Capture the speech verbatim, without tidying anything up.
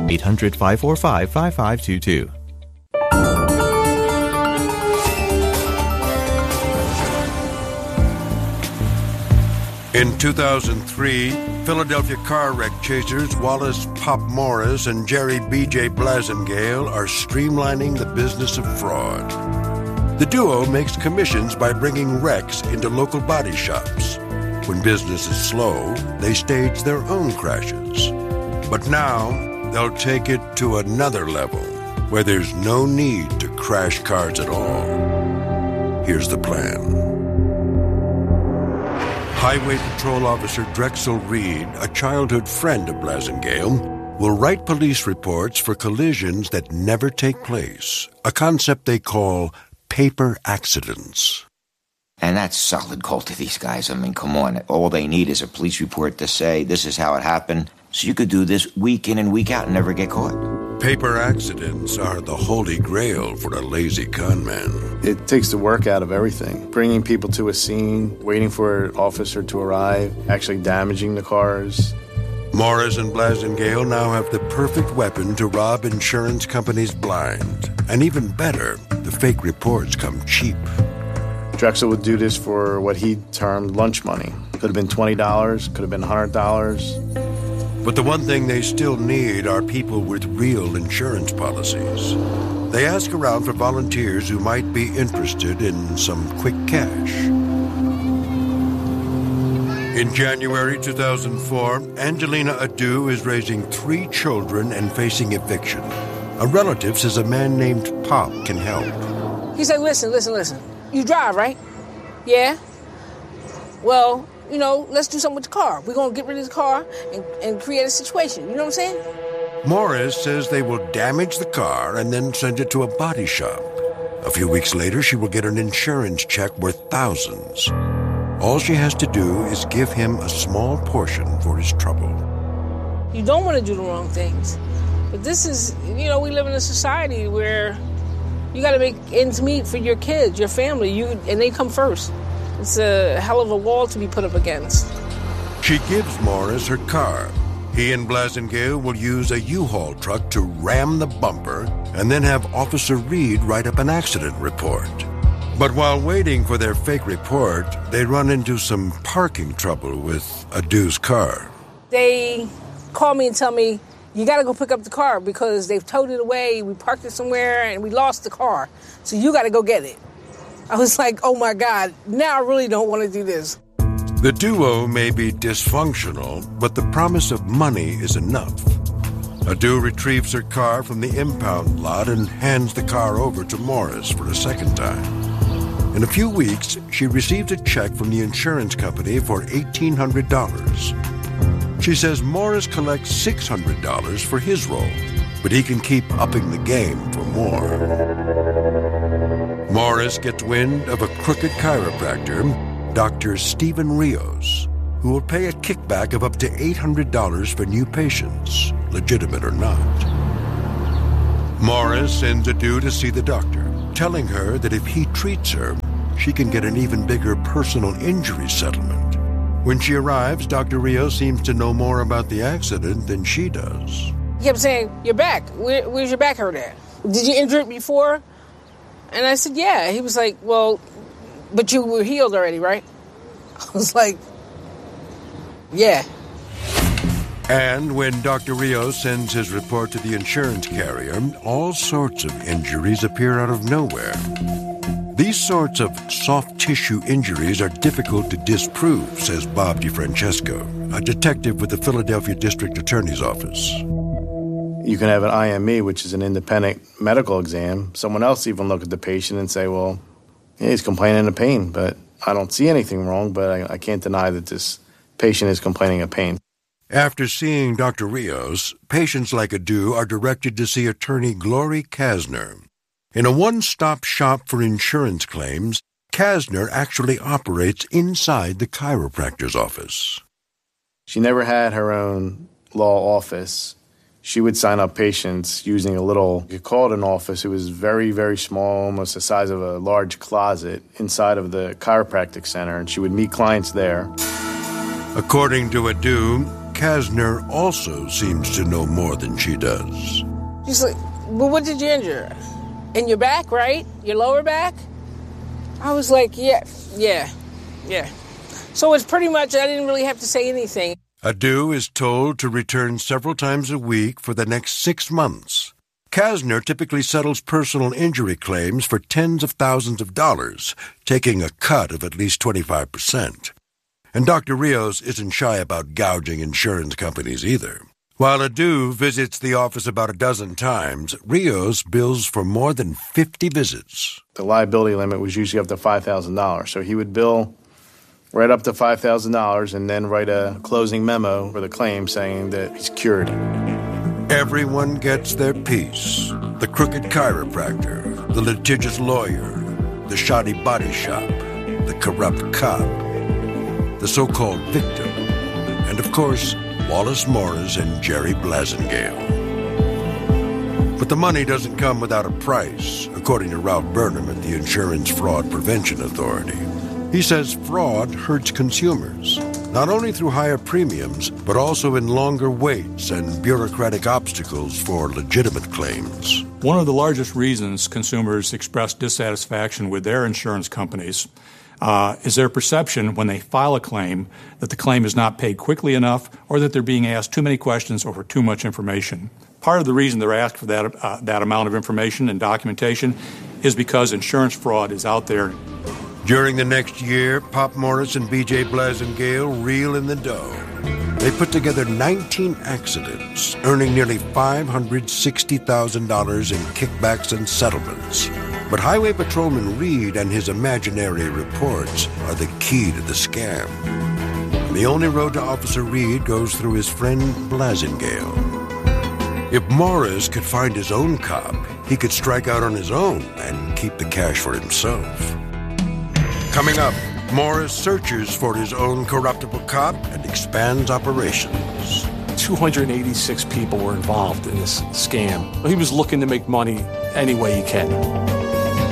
eight hundred, five four five, five five two two. In two thousand three, Philadelphia car wreck chasers Wallace Pop Morris and Jerry B J Blasingale are streamlining the business of fraud. The duo makes commissions by bringing wrecks into local body shops. When business is slow, they stage their own crashes. But now, they'll take it to another level, where there's no need to crash cars at all. Here's the plan. Highway Patrol Officer Drexel Reed, a childhood friend of Blasingale, will write police reports for collisions that never take place, a concept they call paper accidents. And that's solid gold to these guys. I mean, come on. All they need is a police report to say, this is how it happened. So you could do this week in and week out and never get caught. Paper accidents are the holy grail for a lazy con man. It takes the work out of everything. Bringing people to a scene, waiting for an officer to arrive, actually damaging the cars. Morris and Blasingale now have the perfect weapon to rob insurance companies blind. And even better, the fake reports come cheap. Drexel would do this for what he termed lunch money. Could have been twenty dollars, could have been one hundred dollars. But the one thing they still need are people with real insurance policies. They ask around for volunteers who might be interested in some quick cash. In January two thousand four, Angelina Adu is raising three children and facing eviction. A relative says a man named Pop can help. He said, listen, listen, listen. You drive, right? Yeah? Well, you know, let's do something with the car. We're going to get rid of the car and, and create a situation. You know what I'm saying? Morris says they will damage the car and then send it to a body shop. A few weeks later, she will get an insurance check worth thousands. All she has to do is give him a small portion for his trouble. You don't want to do the wrong things. But this is, you know, we live in a society where you got to make ends meet for your kids, your family, you, and they come first. It's a hell of a wall to be put up against. She gives Morris her car. He and Blasingale will use a U-Haul truck to ram the bumper and then have Officer Reed write up an accident report. But while waiting for their fake report, they run into some parking trouble with Adu's car. They call me and tell me, you got to go pick up the car because they've towed it away. We parked it somewhere and we lost the car. So you got to go get it. I was like, oh my God, now I really don't want to do this. The duo may be dysfunctional, but the promise of money is enough. Adu retrieves her car from the impound lot and hands the car over to Morris for a second time. In a few weeks, she received a check from the insurance company for eighteen hundred dollars. She says Morris collects six hundred dollars for his role, but he can keep upping the game for more. Morris gets wind of a crooked chiropractor, Doctor Stephen Rios, who will pay a kickback of up to eight hundred dollars for new patients, legitimate or not. Morris sends Adu to see the doctor, telling her that if he treats her, she can get an even bigger personal injury settlement. When she arrives, Doctor Rios seems to know more about the accident than she does. He kept saying, your back, Where, where's your back hurt at? Did you injure it before? And I said, yeah. He was like, well, but you were healed already, right? I was like, yeah. And when Doctor Rios sends his report to the insurance carrier, all sorts of injuries appear out of nowhere. These sorts of soft tissue injuries are difficult to disprove, says Bob DeFrancesco, a detective with the Philadelphia District Attorney's Office. You can have an I M E, which is an independent medical exam. Someone else even look at the patient and say, well, yeah, he's complaining of pain, but I don't see anything wrong, but I, I can't deny that this patient is complaining of pain. After seeing Doctor Rios, patients like Adu are directed to see attorney Glory Kasner. In a one-stop shop for insurance claims, Kasner actually operates inside the chiropractor's office. She never had her own law office. She would sign up patients using a little, you could call it an office. It was very, very small, almost the size of a large closet inside of the chiropractic center, and she would meet clients there. According to Adu, Kasner also seems to know more than she does. She's like, well, what did you injure? In your back, right? Your lower back? I was like, yeah, yeah, yeah. So it's pretty much, I didn't really have to say anything. Adu is told to return several times a week for the next six months. Kasner typically settles personal injury claims for tens of thousands of dollars, taking a cut of at least twenty-five percent. And Doctor Rios isn't shy about gouging insurance companies either. While Adu visits the office about a dozen times, Rios bills for more than fifty visits. The liability limit was usually up to five thousand dollars, so he would bill right up to five thousand dollars and then write a closing memo for the claim saying that he's cured. Everyone gets their piece. The crooked chiropractor, the litigious lawyer, the shoddy body shop, the corrupt cop, the so-called victim, and of course, Wallace Morris and Jerry Blasingale. But the money doesn't come without a price, according to Ralph Burnham at the Insurance Fraud Prevention Authority. He says fraud hurts consumers, not only through higher premiums, but also in longer waits and bureaucratic obstacles for legitimate claims. One of the largest reasons consumers express dissatisfaction with their insurance companies uh, is their perception when they file a claim that the claim is not paid quickly enough or that they're being asked too many questions over too much information. Part of the reason they're asked for that, uh, that amount of information and documentation is because insurance fraud is out there. During the next year, Pop Morris and B J Blasingale reel in the dough. They put together nineteen accidents, earning nearly five hundred sixty thousand dollars in kickbacks and settlements. But Highway Patrolman Reed and his imaginary reports are the key to the scam. And the only road to Officer Reed goes through his friend Blasingale. If Morris could find his own cop, he could strike out on his own and keep the cash for himself. Coming up, Morris searches for his own corruptible cop and expands operations. two hundred eighty-six people were involved in this scam. He was looking to make money any way he can.